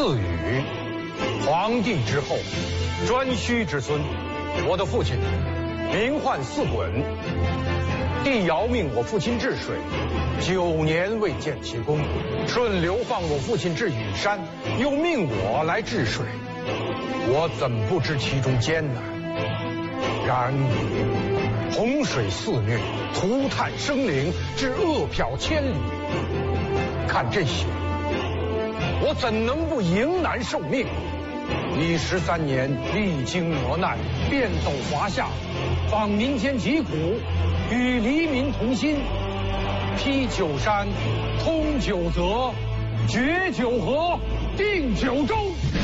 字宇，皇帝之后，颛顼之孙。我的父亲名唤四袞，帝尧命我父亲治水，9年未见其功。舜流放我父亲至羽山，又命我来治水，我怎不知其中艰难？然也，洪水肆虐，涂炭生灵，至恶殍千里。看这些，我怎能不迎难受命？历13年，历经磨难，遍斗华夏，访民间疾苦，与黎民同心，披九山，通九泽，决九河，定九州。